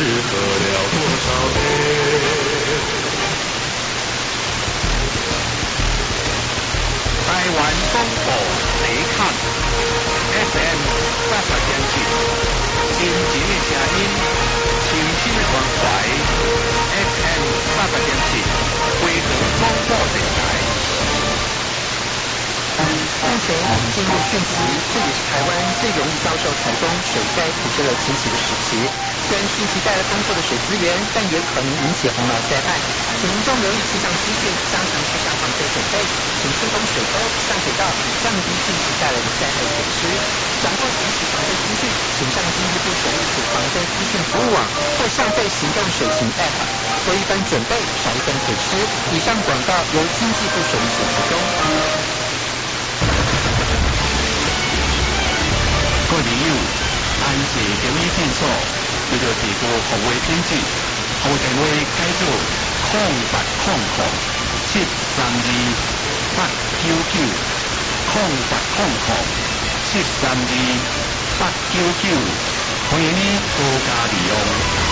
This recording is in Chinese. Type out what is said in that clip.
喝了多少杯。 台湾广播地坎 FM 80.7，真情的声音，青青的关怀 FM 80.7，回合广播电台。 目前已经进入汛期，这也是台湾最容易遭受台风、水灾、土石流侵袭的时期。虽然汛期带来丰富的水资源，但也可能引起洪涝灾害。请民众留意气象资讯，加强气象防灾准备，请疏通水沟、下水道，以降低汛期带来的灾害损失。掌握及时防灾资讯，请上经济部水利署防灾资讯服务网或消费行动水情 App， 多一分准备，少一分损失。以上广告由经济部水利署提供。 各位朋友，安氏中医诊所，为着提高服务品质，服务电话改做0800-899-899，0800-899，欢迎你多加利用。